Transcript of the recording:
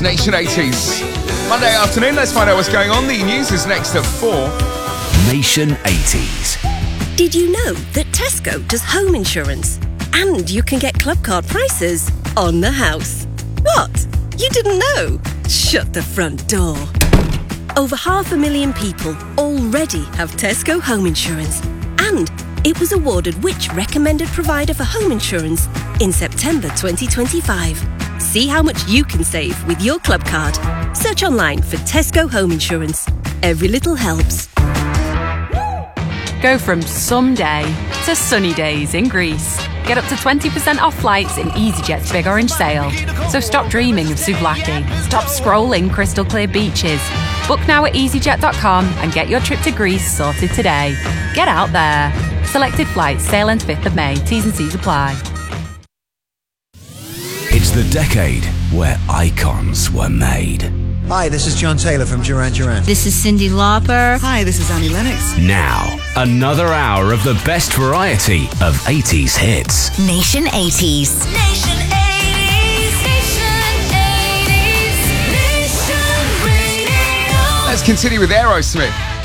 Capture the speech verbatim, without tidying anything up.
Nation eighties. Monday afternoon, let's find out what's going on. The news is next at four. Nation eighties. Did you know that Tesco does home insurance? And you can get club card prices on the house. What? You didn't know? Shut the front door. Over half a million people already have Tesco home insurance. And it was awarded which recommended provider for home insurance in September twenty twenty-five. See how much you can save with your club card. Search online for Tesco home insurance. Every little helps. Go from someday to sunny days in Greece. Get up to twenty percent off flights in EasyJet's Big Orange Sale. So stop dreaming of Souvlaki. Stop scrolling crystal clear beaches. Book now at easyjet dot com and get your trip to Greece sorted today. Get out there. Selected flights sail ends fifth of May. T's and C's apply. It's the decade where icons were made. Hi, this is John Taylor from Duran Duran. This is Cyndi Lauper. Hi, this is Annie Lennox. Now, another hour of the best variety of eighties hits. Nation eighties. Nation eighties. Nation eighties. Nation Radio. Let's continue with Aerosmith.